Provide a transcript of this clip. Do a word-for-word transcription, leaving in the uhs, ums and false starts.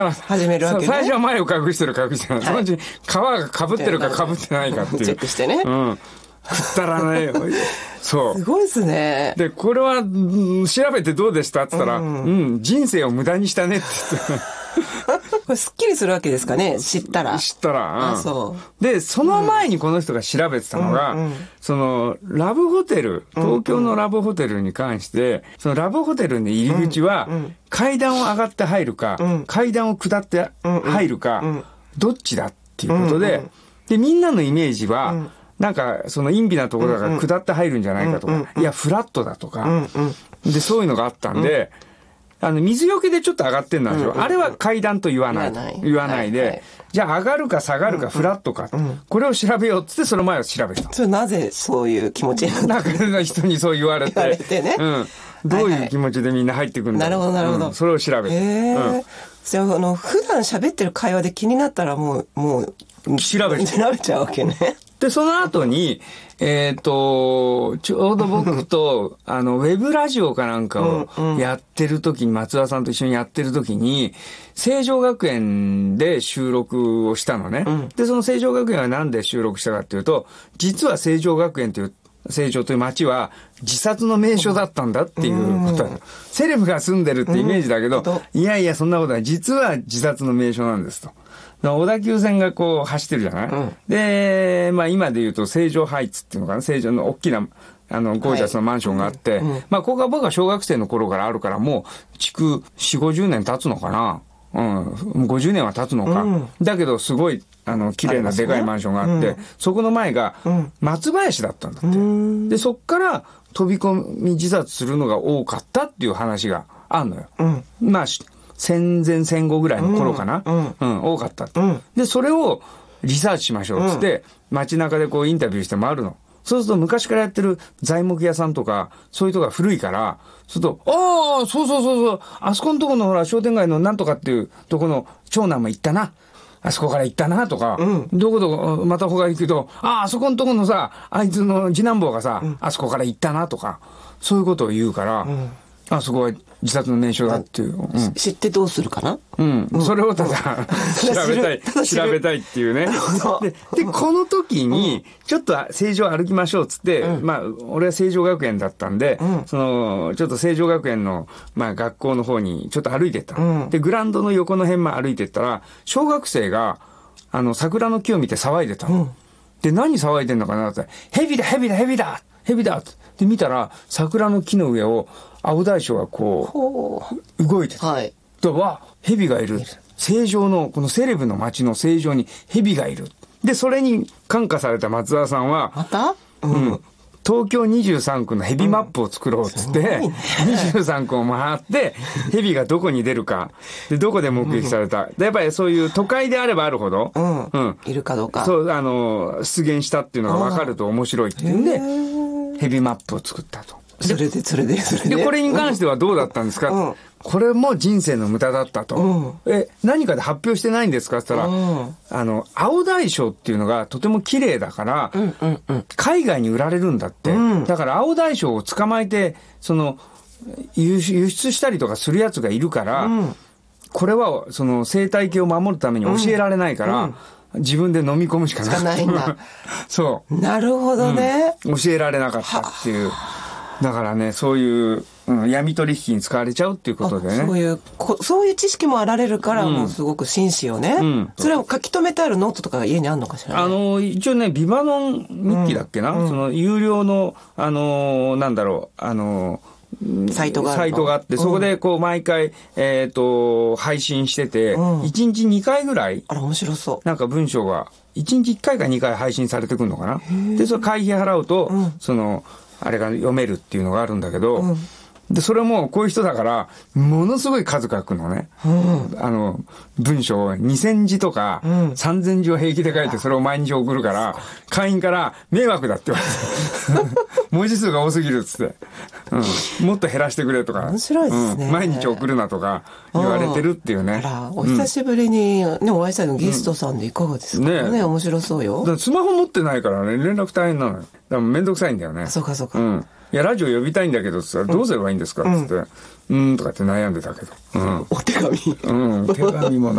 始めるわけね。 最初は前を隠してる隠してない。はい、そのうち皮が被ってるか被ってないかっていう。 チェックしてね。 うん。くったらないよ。そう。 すごいですね。 で、これは、うん、調べてどうでしたって言ったら、うん、うん、人生を無駄にしたねって言って。 これすっきりするわけですかね、知ったら。 知ったら。うん、 あ、そう。 で、その前にこの人が調べてたのが、うんうん、その、ラブホテル、東京のラブホテルに関して、そのラブホテルの入り口は、階段を上がって入るか、うん、階段を下って入るか、うんうん、どっちだっていうことで、うんうん、で、みんなのイメージは、うん、なんか、その陰微なところだから下って入るんじゃないかとか、うんうん、いや、フラットだとか、うんうん、で、そういうのがあったんで、うん、あの、水よけでちょっと上がってんなんですよ。うんうん、あれは階段と言わない。言わない。言わないで、はいはい、じゃあ上がるか下がるかフラットか、うんうん、これを調べようっつってその前を調べた。 それなぜそういう気持ちになったなんか人にそう言われて。 言われてね。 うん。どういう気持ちでみんな入ってくるんだろう。 なるほど、なるほど、うん。 それを調べて。 へー。うん、じゃあ、あの、普段喋ってる会話で気になったらもう、もう、 調べて。 調べちゃうわけね。 で、その後に、えっと、ちょうど僕と、あの、ウェブラジオかなんかをやってる時に、松田さんと一緒にやってる時に、成城学園で収録をしたのね。うん、で、その成城学園はなんで収録したかっていうと、実は成城学園という、成城という町は自殺の名所だったんだっていうことだ。セレブが住んでるってイメージだけど、いやいやそんなことは実は自殺の名所なんですと。小田急線がこう走ってるじゃない、うん、で、まあ今で言うと成城ハイツっていうのかな、成城の大きなあのゴージャスなマンションがあって、はいうんうん、まあここは僕は小学生の頃からあるからもう築よんじゅう、ごじゅうねん経つのかな。うん、ごじゅうねんは経つのか。うん、だけどすごいあの綺麗なでかいマンションがあって、ねうん、そこの前が松林だったんだって。うん、でそっから飛び込み自殺するのが多かったっていう話があるのよ。うん、まあ戦前戦後ぐらいの頃かな。うん、うん、多かったって、うん。でそれをリサーチしましょうっつって、うん、街中でこうインタビューして回るの。そうすると昔からやってる材木屋さんとか、そういうとこが古いから、そうすると、ああ、そうそうそうそう、あそこのとこのほら商店街のなんとかっていうとこの長男も行ったな。あそこから行ったなとか、うん、どこどこ、また他行くと、ああ、あそこのとこのさ、あいつの次男坊がさ、うん、あそこから行ったなとか、そういうことを言うから、うん、あそこは自殺の名所だっていう、 うん、知ってどうするかな、 うんうん、それをただ調べたい調べたいっていうね。で, でこの時にちょっと成城歩きましょうっつって、うん、まあ俺は成城学園だったんで、うん、そのちょっと成城学園のまあ学校の方にちょっと歩いてった、うん、でグラウンドの横の辺まで歩いてったら小学生があの桜の木を見て騒いでたの、うん、で何騒いでんのかなって、ヘビだヘビだヘビだヘビだって見たら桜の木の上を青大将がこう動いてた。はい。で、わ、蛇がいる。成城のこのセレブの街の成城に蛇がいる。で、それに感化された松田さんは、 また？うん。 うん、東京にじゅうさんくの蛇マップを作ろうっつって、うんね、にじゅうさんくを回って蛇がどこに出るか、でどこで目撃された。でやっぱりそういう都会であればあるほど、 うんうん、いるかどうか、 そうあの出現したっていうのが分かると面白いっていうんで蛇マップを作ったと。 それでそれでそれででこれに関してはどうだったんですか、うん、これも人生の無駄だったと、うん、え何かで発表してないんですかって言ったら、うん、あの青大将っていうのがとても綺麗だから、うんうんうん、海外に売られるんだって、うん、だから青大将を捕まえてその輸出したりとかするやつがいるから、うん、これはその生態系を守るために教えられないから、うんうん自分で飲み込むしかない。 ないんだ。 そう。 なるほどね、 うん。教えられなかったっていう。だからね、そういう、うん、闇取引に使われちゃうっていうことでね。 そういうこ、そういう知識もあられるから、うん、もうすごく紳士よね、うん。それを書き留めてあるノートとかが家にあるのかしら、ね、 あの、一応ね、ビバノン日記だっけな、うん、その有料の、あの、なんだろう、あの、 サイトがあるの。 サイトがあって、そこでこう毎回、えっと、配信してて、いちにちにかいぐらい、 あら、面白そう。 なんか文章が、いちにちいっかいかにかい配信されてくるのかな。で、それ会費払うと、うん、その、あれが読めるっていうのがあるんだけど、うんで、それもこういう人だから、ものすごい数書くのね。うん、あの、文章をにせんじとか、うん、さんぜんじを平気で書いて、それを毎日送るから、会員から迷惑だって言われて。文字数が多すぎるっつって、うん。もっと減らしてくれとか。 面白いですね、うん。 毎日送るなとか言われてるっていうね。 あら、お久しぶりに、ね、お会いしたのゲストさんでいかがですか、うん、ね。面白そうよ。 だからスマホ持ってないからね、連絡大変なのよ。だからめんどくさいんだよね。 そうかそうか。 うんいや、ラジオ呼びたいんだけどさ、どうすればいいんですかって言って、うん、うんとかって悩んでたけど。うん。 お手紙うん、手紙も